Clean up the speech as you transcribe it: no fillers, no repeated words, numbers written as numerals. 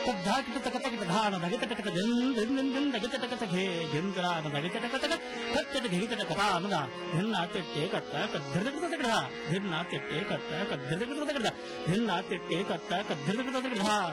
ತದ್ಧಾಕಿಟ ತಕ ತಕ ಧಾನ ದಗಿತ ಟಕ ದಿನ್ ದಗಿತ ಟಕ ತಕೆ ಜಿಂದ್ರ ದಗಿತ ಟಕ ತಕ ಕಚ್ಚಟ ಘಿಗಿತ ಟಕ ತಾನದ ಧಿನ್ನ ತೆಟ್ಟೆ ಕತ್ತ ಕದ್ಧರ್ದ ತಕಡ ಧಿನ್ನ ತೆಟ್ಟೆ ಕತ್ತ ಕದ್ಧರ್ದ ತಕಡ ಧಿನ್ನ ತೆಟ್ಟೆ ಕತ್ತ ಕದ್ಧರ್ದ ತಕಡ